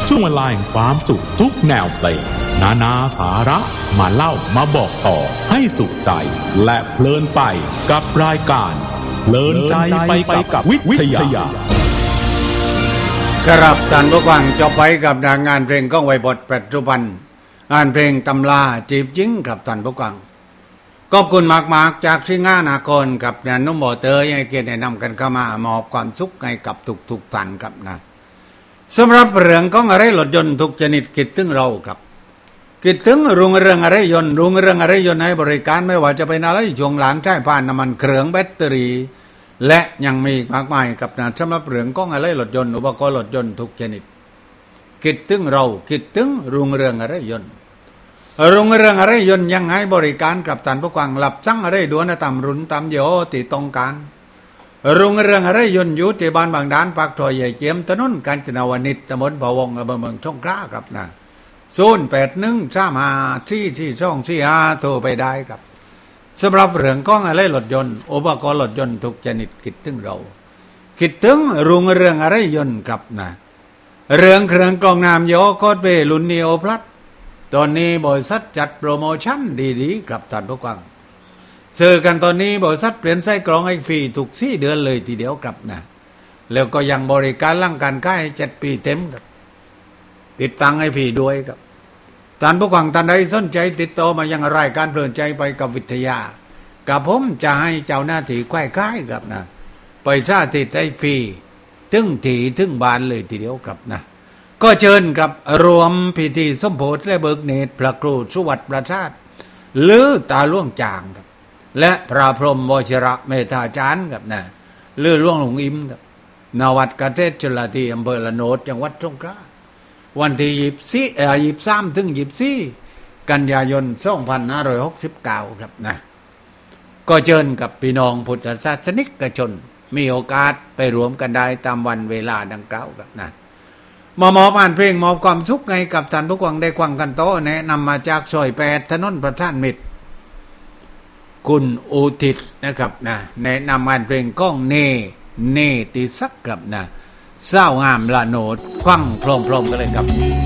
ช่วงเวลาแห่งความสุขทุกแนวเพลงนานาสาระมาเล่ามาบอกต่อให้สุขใจและเพลินไปกับรายการเพลินใจไปกับวิทยาครับท่านผู้ฟังจบไปกับงานเพลงก้องไวบทปัจจุบันงานเพลงตำลาจีบจริงครับท่านผู้ฟังขอบคุณมากๆจากสิงหานครกับนุ่มบ่อเตยให้เกียรติแนะนำกันเข้ามามอบความสุขให้กับทุกท่านครับนะสำหรับเรื่องของอะไรรถยนต์ทุกชนิดคิดถึงเราครับคิดถึงรุ่งเรืองอะไรยนต์รุ่งเรืองอะไรยนต์ให้บริการไม่ว่าจะเป็นอะไรช่วงหลังใช้ผ่านน้ำมันเครื่องแบตเตอรี่และยังมีมากมายครับนะสำหรับเรื่องของอะไรรถยนต์อุปกรณ์รถยนต์ทุกชนิดคิดถึงเราคิดถึงรุ่งเรืองอะไรยนต์รุ่งเรืองอะไรยนต์ยังให้บริการกับท่านผู้ฟังหลับสั่งอะไรด่วนตามรุ่นตามยี่ห้อที่ต้องการรุ่งเรืองอะไรยนต์อยู่ที่บ้านบางด่านปากซอยใหญ่เจียมถนนกาญจนาวนิชตำบลบ่อวงอำเภอเมืองสงขลาครับนะ0813544245โทรไปได้ครับสำหรับเรื่องของอะไรรถยนต์อุปกรณ์รถยนต์ทุกชนิดคิดถึงเราคิดถึงรุ่งเรืองอะไรยนต์ครับนะเรื่องเครื่องกรองน้ำยี่ห้อโคตรเบรุ่นนีโอพลัสตอนนี้บริษัทจัดโปรโมชั่นดีๆครับท่านผู้ฟังซื้อกันตอนนี้บริษัทเปลี่ยนไส้กรองให้ฟรีทุก4 เดือนเลยทีเดียวครับนะแล้วก็ยังบริการร่างการค่าย7 ปีเต็มครับติดตั้งให้ฟรีด้วยครับท่านผู้ฟังท่านใดสนใจติดต่อมายังรายการเพลินใจไปกับวิทยากับผมจะให้เจ้าหน้าที่ค่ายๆครับนะไปสาธิตให้ฟรีถึงที่ถึงบ้านเลยทีเดียวครับนะก็เชิญครับรวมพิธีสมโภชและเบิกเนตรพระครูสุวัตประชาติหรือตาล่วงจางครับและพระพรหมวชิระเมธาจารย์ครับนะหรือล่วงหลวงอิมครับณวัดกเทศชลทีอำเภอละโนดจังหวัดสงขลาวันที่23ถึง24กันยายน2569ครับนะก็เชิญกับพี่น้องพุทธศาสนิกชนมีโอกาสไปรวมกันได้ตามวันเวลาดังกล่าวครับนะมอบอ่านเพลงมอบความสุขให้กับท่านผู้ฟังได้ฟังกันโตแนะนำมาจากซอย8ถนนประธานมิตรคุณอุทิศนะครับนะแนะนำอ่านเพลงก้องเนติศักดิ์ครับนะเศร้างามละโนดฟังพร้อมๆกันเลยครับ